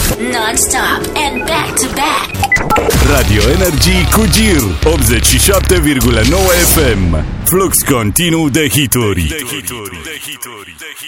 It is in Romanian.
Non-stop and back-to-back. Radio Energy cu Gir 87,9 FM. Flux continuu de hituri.